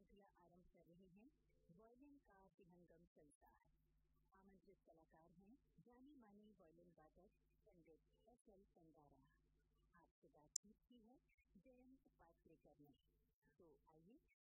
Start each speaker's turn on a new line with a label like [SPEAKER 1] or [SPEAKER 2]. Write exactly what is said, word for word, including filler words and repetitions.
[SPEAKER 1] श्रृंखला आरंभ कर रहे हैं वायलिन का विहंगम संसार। आमंत्रित कलाकार हैं जानी मानी वायलिन वादक पंडित एस एल संगारा। आपसे बातचीत की है जयंत पात्रेकर ने। तो आइए